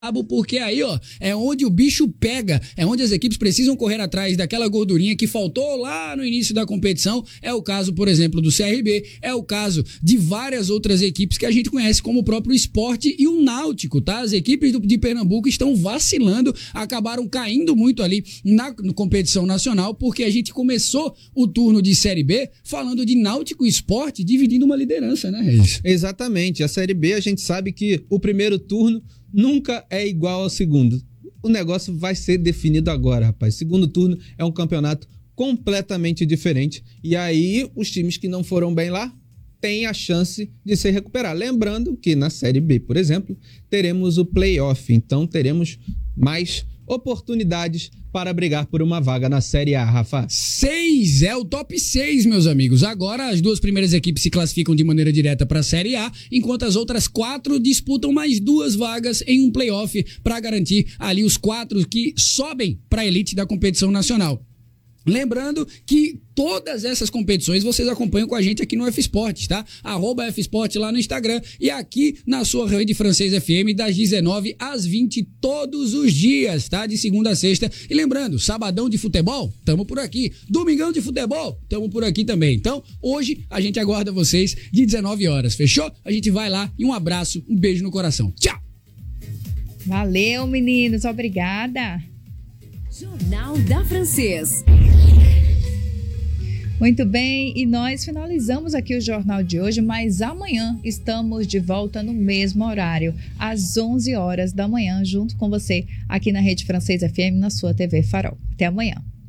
porque aí, ó, é onde o bicho pega, é onde as equipes precisam correr atrás daquela gordurinha que faltou lá no início da competição. É o caso, por exemplo, do CRB, é o caso de várias outras equipes que a gente conhece como o próprio Sport e o Náutico, tá? As equipes de Pernambuco estão vacilando, acabaram caindo muito ali na competição nacional, porque a gente começou o turno de Série B falando de Náutico e Sport dividindo uma liderança, né, Regis? Exatamente, a Série B a gente sabe que o primeiro turno nunca é igual ao segundo. O negócio vai ser definido agora, rapaz. Segundo turno é um campeonato completamente diferente. E aí, os times que não foram bem lá têm a chance de se recuperar. Lembrando que na Série B, por exemplo, teremos o play-off. Então, teremos mais oportunidades para brigar por uma vaga na Série A, Rafa. 6 é o top 6, meus amigos. Agora as duas primeiras equipes se classificam de maneira direta para a Série A, enquanto as outras 4 disputam mais 2 vagas em um playoff para garantir ali os 4 que sobem para a elite da competição nacional. Lembrando que todas essas competições vocês acompanham com a gente aqui no F-Sport, tá? @F-Sport lá no Instagram e aqui na sua rede Francês FM das 19 às 20 todos os dias, tá? De segunda a sexta. E lembrando, sabadão de futebol, tamo por aqui. Domingão de futebol, tamo por aqui também. Então, hoje a gente aguarda vocês de 19 horas, fechou? A gente vai lá e um abraço, um beijo no coração. Tchau! Valeu, meninos, obrigada. Jornal da Francês. Muito bem, e nós finalizamos aqui o jornal de hoje, mas amanhã estamos de volta no mesmo horário, às 11 horas da manhã, junto com você aqui na Rede Francês FM, na sua TV Farol. Até amanhã.